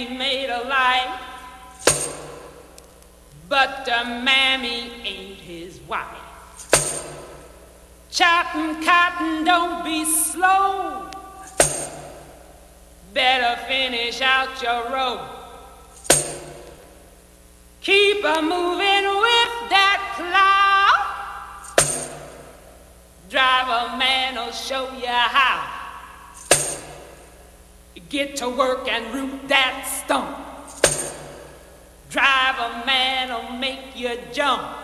daddy made a life, but the mammy ain't his wife. Chopping cotton, don't be slow. Better finish out your row. Keep a moving with that plow. Driver man'll show you how. Get to work and root that stump. Driver man'll make you jump.